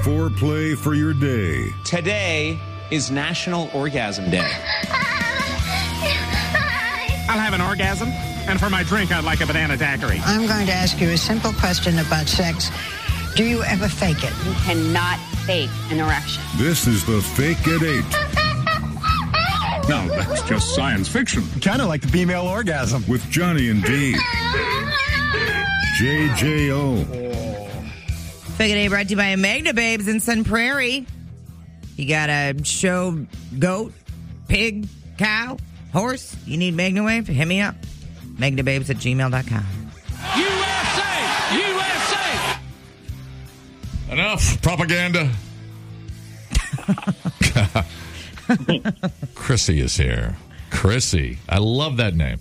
foreplay for your day. Today is National Orgasm Day. I'll have an orgasm, and for my drink, I'd like a banana daiquiri. I'm going to ask you a simple question about sex. Do you ever fake it? You cannot fake an erection. This is the Fake at 8. No, that's just science fiction. Kind of like the female orgasm. With Johnny and D. JJO. Fake at 8 brought to you by Magna Babes in Sun Prairie. You got a show goat, pig, cow, horse. You need Magna Wave? Hit me up. MagnaBabes@gmail.com. USA! USA! Enough propaganda. Chrissy is here. Chrissy. I love that name.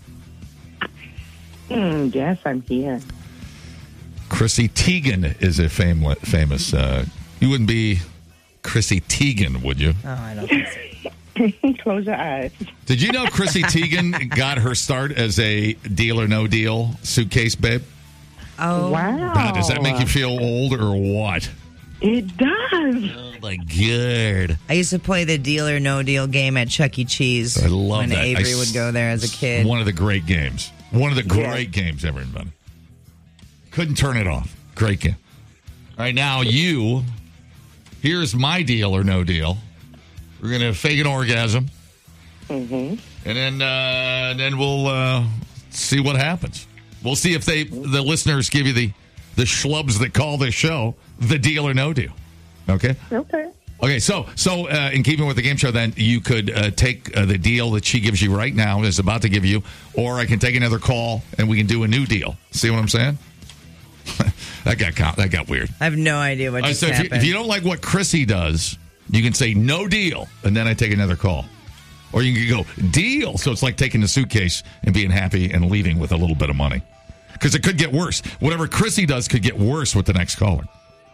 Yes, I'm here. Chrissy Teigen is a famous. You wouldn't be Chrissy Teigen, would you? Oh, I don't think so. Close your eyes. Did you know Chrissy Teigen got her start as a Deal or No Deal suitcase babe? Oh, wow. Does that make you feel old or what? It does. Oh, my God. I used to play the Deal or No Deal game at Chuck E. Cheese. I love when that. Avery would go there as a kid. One of the great games. One of the great games ever invented. Couldn't turn it off. Great game. All right, now here's my Deal or No Deal. We're going to fake an orgasm. Mm-hmm. And then we'll see what happens. We'll see if the listeners give you the schlubs that call this show the Deal or No Deal. Okay? Okay, so in keeping with the game show, then, you could take the deal that she gives you right now, is about to give you, or I can take another call, and we can do a new deal. See what I'm saying? That got weird. I have no idea what just happened. If you don't like what Chrissy does, you can say no deal, and then I take another call. Or you can go deal. So it's like taking the suitcase and being happy and leaving with a little bit of money. Because it could get worse. Whatever Chrissy does could get worse with the next caller.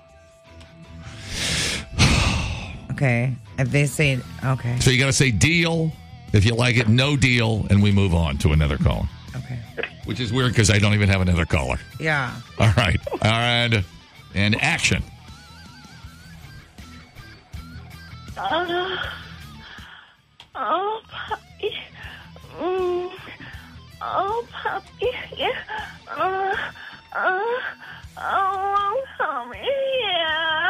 Okay. If they say, okay. So you got to say deal if you like it, no deal, and we move on to another caller. Okay. Which is weird because I don't even have another caller. Yeah. All right. And action. Oh, puppy. Oh, puppy. Yeah. Oh, come here.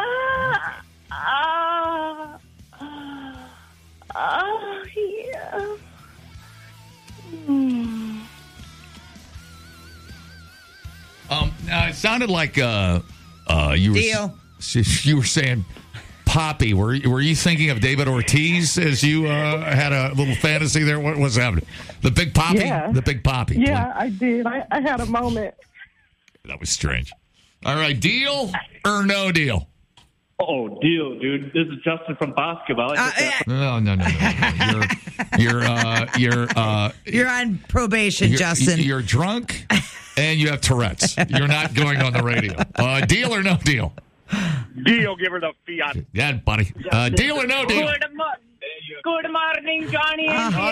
Yeah. Now it sounded like you were Deal. You were saying Poppy. Were you thinking of David Ortiz as you had a little fantasy there? What was happening? The Big Poppy? Yeah. The Big Poppy. Yeah, I did. I had a moment. That was strange. All right, deal or no deal? Oh, deal, dude. This is Justin from basketball. No. You're on probation, Justin. You're drunk and you have Tourette's. You're not going on the radio. Deal or no deal? Deal, give her the fiat. Yeah, buddy. Deal or no deal? Good morning, Johnny.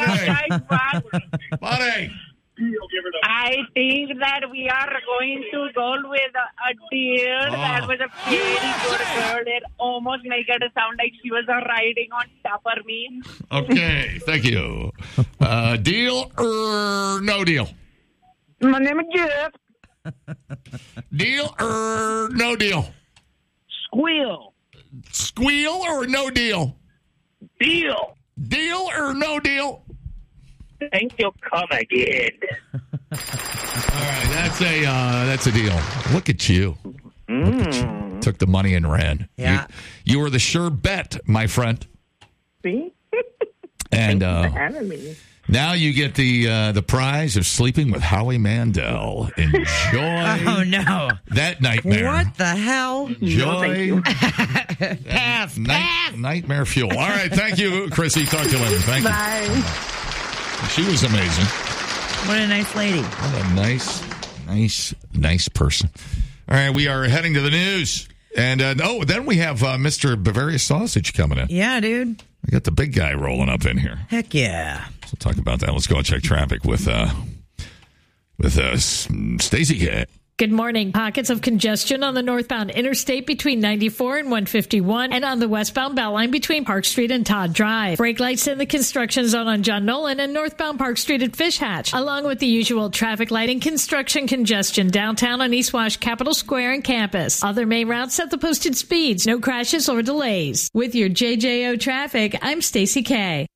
Buddy. I think that we are going to go with a deal. That was a very good girl. It almost made it sound like she was riding on top of me. Okay, thank you. Deal or no deal? My name is Jeff. Deal or no deal? Squeal. Squeal or no deal? Deal. Deal or no deal? Think you'll come again. All right, that's a deal. Look at you. Look at you. Took the money and ran. Yeah. You were the sure bet, my friend. See? And Thanks for having me. now you get the prize of sleeping with Howie Mandel. Enjoy. Oh, no. That nightmare. What the hell? Enjoy. Pass. Nightmare fuel. All right, thank you, Chrissy. Talk to you later. Thank you. Bye. She was amazing. What a nice lady. What a nice person. All right, we are heading to the news. And, then we have Mr. Bavaria Sausage coming in. Yeah, dude. We got the big guy rolling up in here. Heck yeah. So we'll talk about that. Let's go and check traffic with Stacey K. Good morning. Pockets of congestion on the northbound interstate between 94 and 151 and on the westbound Beltline between Park Street and Todd Drive. Brake lights in the construction zone on John Nolan and northbound Park Street at Fish Hatch, along with the usual traffic light and construction congestion downtown on East Wash, Capitol Square, and Campus. Other main routes at the posted speeds. No crashes or delays. With your JJO traffic, I'm Stacey K.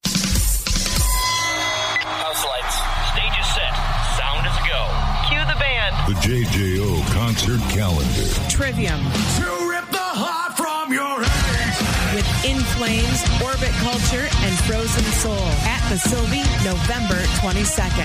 House lights. Stage is set. Sound is a go. Cue the band. The JJO concert calendar. Trivium. To rip the heart from your head. With In Flames, Orbit Culture, and Frozen Soul. At the Sylvie, November 22nd.